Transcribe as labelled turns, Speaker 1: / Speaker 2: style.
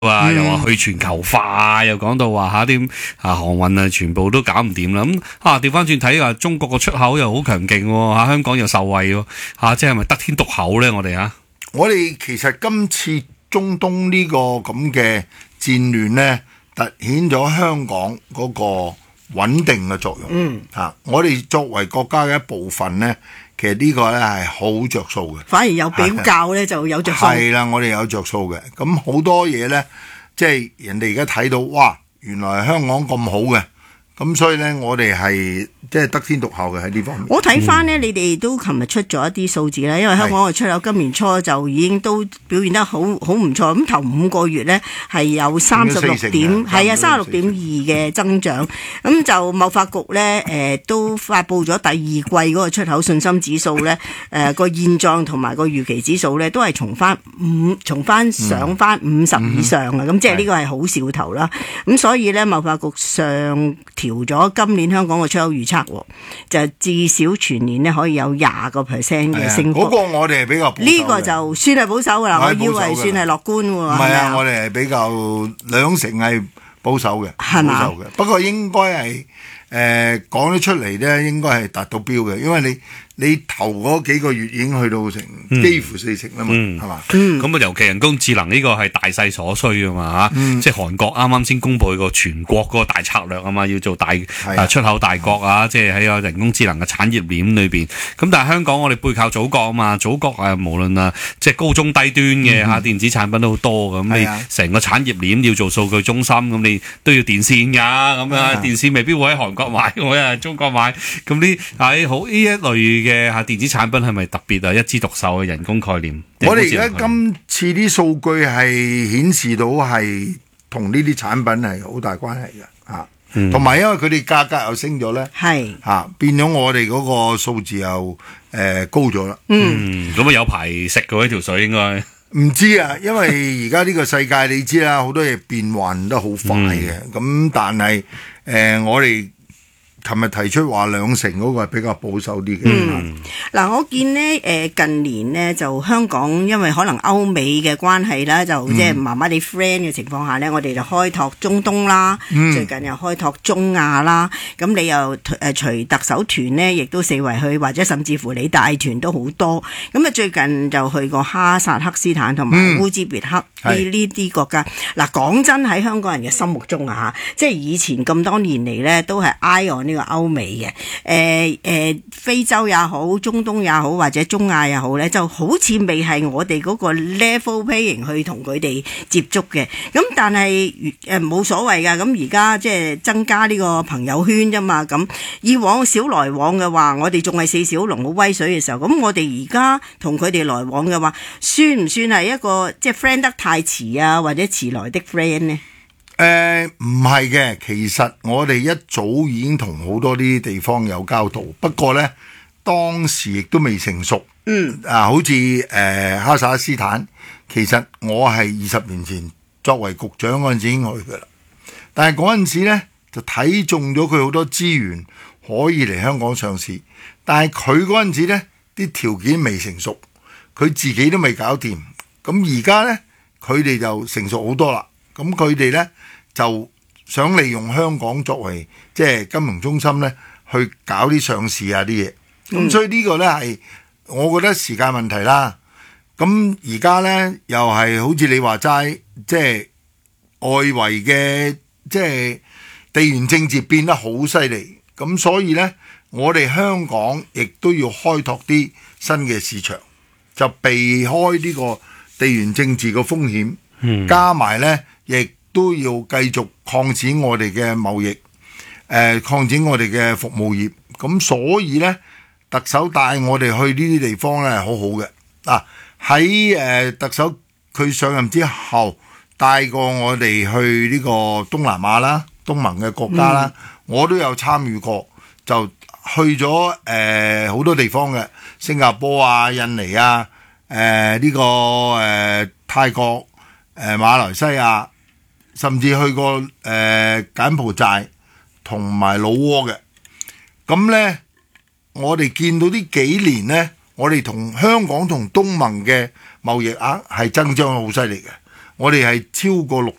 Speaker 1: 又話去全球化，又講到話啲航運啊，全部都搞唔掂啦。咁調翻轉睇啊，中國個出口又好強勁喎，香港又受惠喎，即係咪得天獨厚咧？我哋
Speaker 2: 其實今次中東呢個咁嘅戰亂呢，凸顯咗香港嗰個穩定嘅作用。我哋作為國家嘅一部分呢，其實呢個呢係好着數嘅，
Speaker 3: 反而有比較呢就有着數。
Speaker 2: 係啦，我哋有着數嘅。咁好多嘢呢，即係人哋而家睇到，哇！原來香港咁好嘅，咁所以呢，我哋係即係得天獨厚嘅喺呢方面。
Speaker 3: 我睇翻呢，你哋都琴日出咗一啲數字啦，因為香港嘅出口今年初就已經都表現得好唔錯。咁頭5個月呢係有36點，係啊36.2嘅增長。咁就貿發局呢都發布咗第二季嗰個出口信心指數呢，個現狀同埋個預期指數呢都係重翻上翻50以上啊。咁即係呢個係好兆頭啦。咁所以呢，貿發局上調咗今年香港嘅出口預測，就至少全年呢可以有20%嘅升幅。
Speaker 2: 嗰個我哋係比較保守嘅，
Speaker 3: 呢個就算係保守㗎啦。我以為算係樂觀喎。
Speaker 2: 唔係啊，我哋係比較2成係保守嘅，
Speaker 3: 係嘛？
Speaker 2: 保守嘅。不過應該係講得出嚟呢，應該係達到標嘅，因為你頭嗰幾個月已經去到成幾乎4成啦嘛，係嘛？
Speaker 1: 咁尤其人工智能呢個係大勢所需啊嘛即係韓國啱啱先公佈個全國嗰個大策略啊嘛，要做大出口大國啊，即係喺個人工智能嘅產業鏈裏邊。咁但係香港我哋背靠祖國啊嘛，祖國無論即係高中低端嘅電子產品都好多咁，你成個產業鏈要做數據中心，咁你都要電線㗎，咁啊電線未必會喺韓國買，會喺中國買。咁好呢一類嘅電子產品係咪特別一枝獨秀嘅人工概念？
Speaker 2: 我哋而家今次啲數據係顯示到係同呢啲產品係好大關係嘅，同埋因為佢哋價格又升咗咧，變咗我哋嗰個數字又高咗啦。
Speaker 1: 咁有排食嘅呢條水應該
Speaker 2: 唔知啊，因為而家呢個世界你知啦，好多嘢變幻得好快嘅。咁但係我哋琴日提出話2成嗰個係比較保守啲嘅。
Speaker 3: 嗱，我見呢近年呢，就香港因為可能歐美嘅關係啦，就即係麻麻地 friend 嘅情況下呢，我哋就開拓中東啦，最近又開拓中亞啦。咁你又隨特首團呢，亦都四圍去，或者甚至乎你帶團都好多。咁最近就去過哈薩克斯坦同埋烏茲別克呢啲國家。嗱，講真喺香港人嘅心目中即係以前咁多年嚟呢，都係 eye on呢個歐美嘅，非洲也好，中東也好，或者中亞也好咧，就好似未係我哋嗰個 level playing 去同佢哋接觸嘅。咁但係冇所謂噶。咁而家即係增加呢個朋友圈啫嘛。咁以往少來往嘅話，我哋仲係4小龍好威水嘅時候，咁我哋而家同佢哋來往嘅話，算唔算係一個即係 friend 得太遲啊，或者遲來的 friend 呢？
Speaker 2: 唔係嘅，其實我哋一早已經同好多啲地方有交道，不過呢，當時亦都未成熟。好似哈薩克斯坦，其實我係20年前作為局長嗰陣時已經去㗎啦。但係嗰陣時呢，就睇中咗佢好多資源可以嚟香港上市，但係佢嗰陣時呢啲條件未成熟，佢自己都未搞掂。咁而家呢，佢哋就成熟好多啦。咁佢哋呢，就想利用香港作為即係金融中心呢，去搞啲上市啲嘢。咁所以呢個呢，係我覺得時間問題啦。咁而家呢，又係好似你話齋，即係外圍嘅即係地緣政治變得好犀利。咁所以呢，我哋香港亦都要開拓啲新嘅市場，就避開呢個地緣政治嘅風險，加埋呢，亦都要繼續擴展我哋嘅貿易，擴展我哋嘅服務業。咁所以呢，特首帶我哋去呢啲地方呢係好好嘅。喺特首佢上任之後，帶過我哋去呢個東南亞啦、東盟嘅國家啦，我都有參與過，就去咗好多地方嘅，新加坡啊、印尼啊、呢個泰國、馬來西亞，甚至去過柬埔寨同埋老撾嘅。咁呢，我哋見到呢幾年呢，我哋同香港同東盟嘅貿易額係增長好犀利嘅，我哋係超過